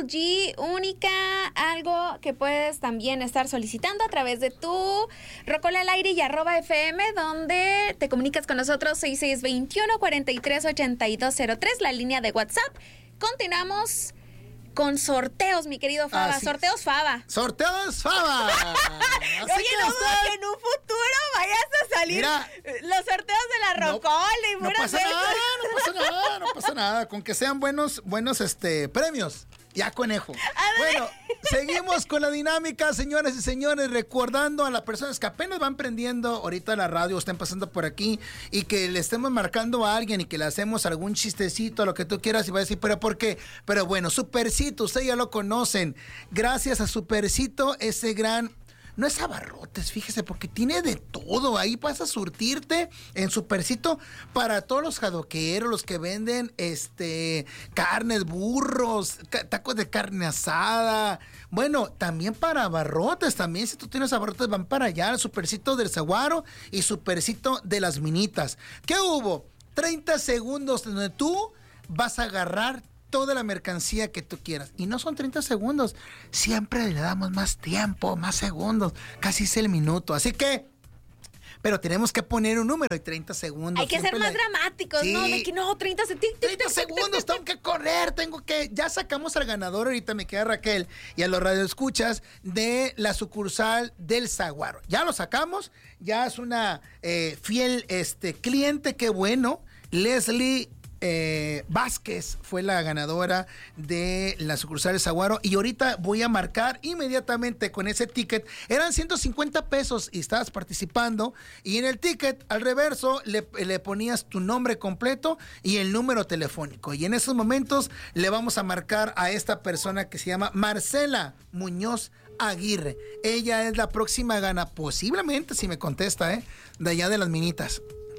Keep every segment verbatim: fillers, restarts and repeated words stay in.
L G única, algo que puedes también estar solicitando a través de tu Rocola al Aire y arroba F M, donde te comunicas con nosotros seis seis dos uno, cuatro tres, ocho dos cero tres, la línea de WhatsApp. Continuamos con sorteos, mi querido Faba. Así sorteos es. Faba. ¡Sorteos Faba! Así Oye, que no usted... dudo que en un futuro vayas a salir Mira, los sorteos de la Rocola no, y no puras pasa de nada, esas. no pasa nada, no pasa nada. Con que sean buenos, buenos este, premios. Ya conejo. Bueno, seguimos con la dinámica, señores y señores, recordando a las personas que apenas van prendiendo ahorita la radio, estén pasando por aquí y que le estemos marcando a alguien y que le hacemos algún chistecito, lo que tú quieras, y va a decir, ¿pero por qué? Pero bueno, Supercito, ustedes ya lo conocen. Gracias a Supercito, ese gran... No es abarrotes, fíjese, porque tiene de todo. Ahí vas a surtirte en Supercito para todos los jadoqueros, los que venden este carnes, burros, ca- tacos de carne asada. Bueno, también para abarrotes, también si tú tienes abarrotes van para allá, el Supercito del Saguaro y Supercito de las Minitas. ¿Qué hubo? treinta segundos donde tú vas a agarrar toda la mercancía que tú quieras. Y no son treinta segundos. Siempre le damos más tiempo, más segundos. Casi es el minuto. Así que, pero tenemos que poner un número y treinta segundos. Hay que ser Siempre más la... dramáticos, Sí. ¿no? De que no, treinta, treinta segundos, tengo que correr, tengo que... Ya sacamos al ganador, ahorita me queda Raquel, y a los radioescuchas de la sucursal del Saguaro. Ya lo sacamos, ya es una eh, fiel este, cliente, qué bueno. Leslie Eh, Vázquez fue la ganadora de la sucursal de Saguaro y ahorita voy a marcar inmediatamente con ese ticket. Eran ciento cincuenta pesos y estabas participando y en el ticket al reverso le, le ponías tu nombre completo y el número telefónico, y en esos momentos le vamos a marcar a esta persona que se llama Marcela Muñoz Aguirre. Ella es la próxima gana, posiblemente, si me contesta, ¿eh? De allá de las Minitas.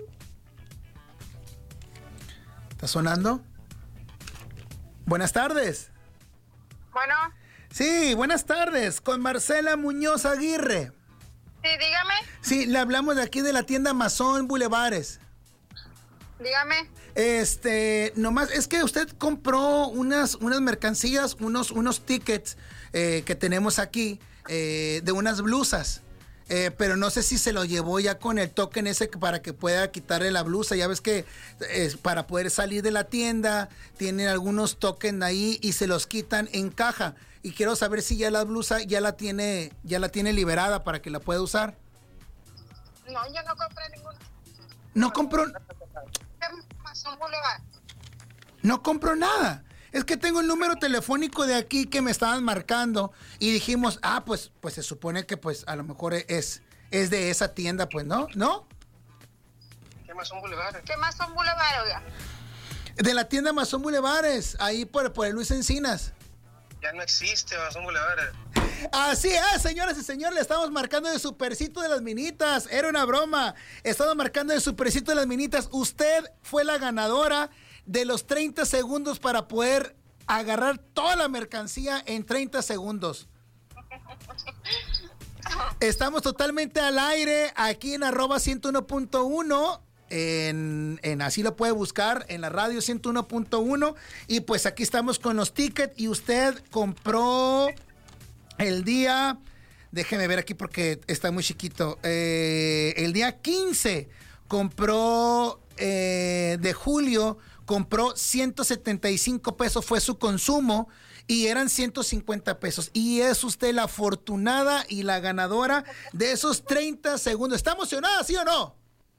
¿Está sonando? Buenas tardes. Bueno. Sí, buenas tardes. Con Marcela Muñoz Aguirre. Sí, dígame. Sí, le hablamos de aquí de la tienda Amazon Bulevares. Dígame. Este, nomás, es que usted compró unas, unas mercancías, unos, unos tickets eh, que tenemos aquí eh, de unas blusas. Eh, pero no sé si se lo llevó ya con el token ese para que pueda quitarle la blusa. Ya ves que eh, para poder salir de la tienda tienen algunos tokens ahí y se los quitan en caja. Y quiero saber si ya la blusa ya la tiene, ya la tiene liberada para que la pueda usar. No, yo no compré ninguna. No compró, Amazon Boulevard. no compró nada. Es que tengo el número telefónico de aquí que me estaban marcando y dijimos, ah, pues, pues se supone que pues a lo mejor es, es de esa tienda, pues, ¿no? ¿No? ¿Qué Amazon Boulevard? ¿Qué Amazon Boulevard, oiga? De la tienda Amazon Boulevares, ahí por, por el Luis Encinas. Ya no existe Amazon Boulevard. Así es, señoras y señores, le estamos marcando de Supercito de las Minitas. Era una broma. Estamos marcando de Supercito de las Minitas. Usted fue la ganadora de los treinta segundos para poder agarrar toda la mercancía en treinta segundos. Estamos totalmente al aire aquí en arroba ciento uno punto uno. En, en así lo puede buscar en la radio ciento uno punto uno. Y pues aquí estamos con los tickets y usted compró el día, déjeme ver aquí porque está muy chiquito, eh, el día quince compró eh, de julio, compró ciento setenta y cinco pesos, fue su consumo y eran ciento cincuenta pesos. Y es usted la afortunada y la ganadora de esos treinta segundos. ¿Está emocionada, sí o no?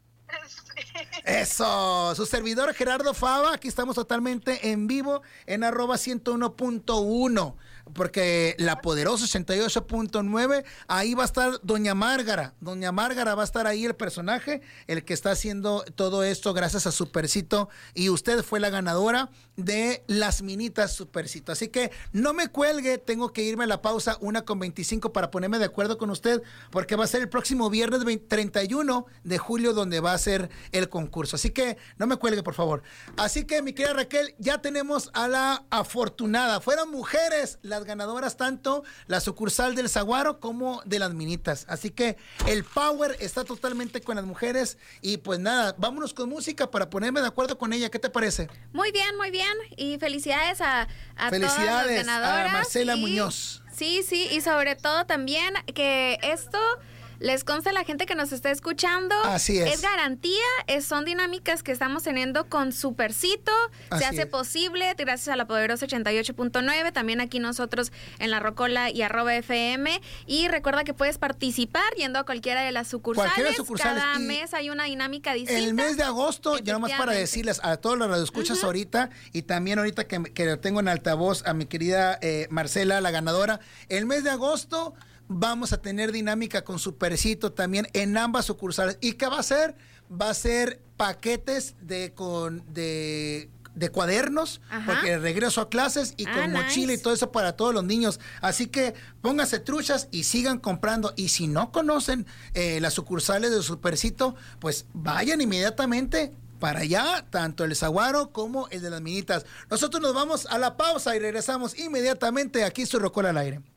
Eso, su servidor Gerardo Fava, aquí estamos totalmente en vivo en arroba ciento uno punto uno, porque la poderosa ochenta y ocho punto nueve, ahí va a estar Doña Márgara, Doña Márgara va a estar ahí el personaje, el que está haciendo todo esto gracias a Supercito, y usted fue la ganadora de las Minitas Supercito, así que no me cuelgue, tengo que irme a la pausa, una con veinticinco para ponerme de acuerdo con usted, porque va a ser el próximo viernes treinta y uno de julio donde va a ser el concurso. Así que no me cuelgue, por favor. Así que, mi querida Raquel, ya tenemos a la afortunada. Fueron mujeres las ganadoras, tanto la sucursal del Saguaro como de las Minitas. Así que el power está totalmente con las mujeres. Y pues nada, vámonos con música para ponerme de acuerdo con ella. ¿Qué te parece? Muy bien, muy bien. Y felicidades a, a felicidades todas las ganadoras. a Marcela y, Muñoz. Sí, sí, y sobre todo también que esto les consta a la gente que nos está escuchando. Así es. Es garantía, es, son dinámicas que estamos teniendo con Supercito. Así Se hace es. posible gracias a la Poderosa ochenta y ocho punto nueve, también aquí nosotros en La Rocola y arroba F M. Y recuerda que puedes participar yendo a cualquiera de las sucursales. Cualquiera sucursales. Cada Y mes hay una dinámica distinta. el mes de agosto, ya nomás para decirles a todos los radioescuchas uh-huh. ahorita, y también ahorita que, que tengo en altavoz a mi querida eh, Marcela, la ganadora, el mes de agosto vamos a tener dinámica con Supercito también en ambas sucursales. ¿Y qué va a ser? Va a ser paquetes de con de de cuadernos, Ajá. porque regreso a clases y ah, con nice. mochila y todo eso para todos los niños. Así que pónganse truchas y sigan comprando. Y si no conocen eh, las sucursales de Supercito, pues vayan inmediatamente para allá, tanto el Saguaro como el de las Minitas. Nosotros nos vamos a la pausa y regresamos inmediatamente aquí su Rocola al aire.